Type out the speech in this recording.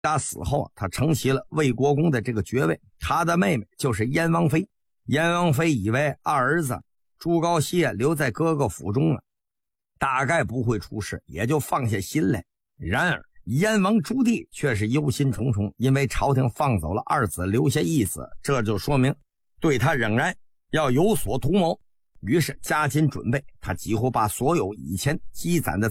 他死后他承袭了魏国公的这个爵位，他的妹妹就是燕王妃。燕王妃以为二儿子朱高煦留在哥哥府中大概不会出事，也就放下心来。然而燕王朱棣却是忧心忡忡，因为朝廷放走了二子，留下一子，这就说明对他仍然要有所图谋。于是加紧准备，他几乎把所有以前积攒的